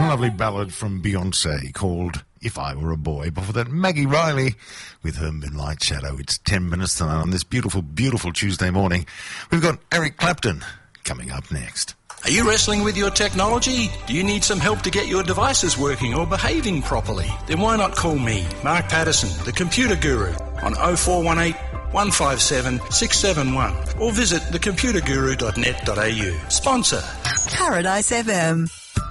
lovely ballad from Beyonce called If I Were a Boy. Before that, Maggie Riley with her Moonlight Shadow. It's 10 minutes to 9 on this beautiful, beautiful Tuesday morning. We've got Eric Clapton coming up next. Are you wrestling with your technology? Do you need some help to get your devices working or behaving properly? Then why not call me, Mark Patterson, the computer guru, on 0418 157 671 or visit thecomputerguru.net.au. Sponsor Paradise FM.